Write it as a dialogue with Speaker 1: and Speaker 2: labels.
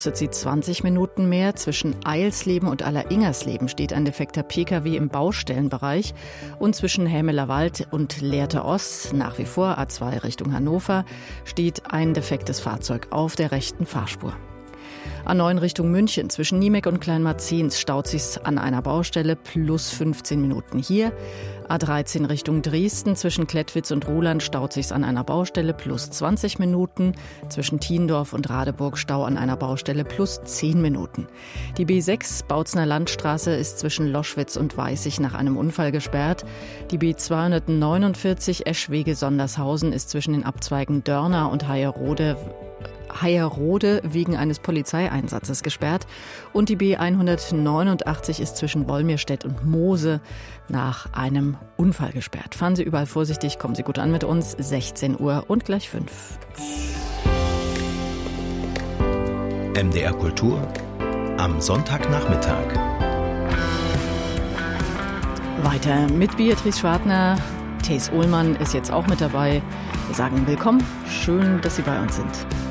Speaker 1: Sie 20 Minuten mehr. Zwischen Eilsleben und Alleringers-Leben steht ein defekter Pkw im Baustellenbereich. Und zwischen Hämelerwald und Lehrte-Ost, nach wie vor A2 Richtung Hannover, steht ein defektes Fahrzeug auf der rechten Fahrspur. A9 Richtung München, zwischen Niemek und Kleinmarzens staut sich's an einer Baustelle, plus 15 Minuten hier. A13 Richtung Dresden, zwischen Klettwitz und Ruhland staut sich's an einer Baustelle, plus 20 Minuten. Zwischen Thiendorf und Radeburg Stau an einer Baustelle, plus 10 Minuten. Die B6 Bautzner Landstraße ist zwischen Loschwitz und Weißig nach einem Unfall gesperrt. Die B249 Eschwege-Sondershausen ist zwischen den Abzweigen Dörner und Hayerode wegen eines Polizeieinsatzes gesperrt. Und die B189 ist zwischen Bolmirstedt und Moose nach einem Unfall gesperrt. Fahren Sie überall vorsichtig, kommen Sie gut an mit uns. 16 Uhr und gleich 5.
Speaker 2: MDR Kultur am Sonntagnachmittag.
Speaker 1: Weiter mit Beatrice Schwartner. Thees Ohlmann ist jetzt auch mit dabei. Wir sagen willkommen. Schön, dass Sie bei uns sind.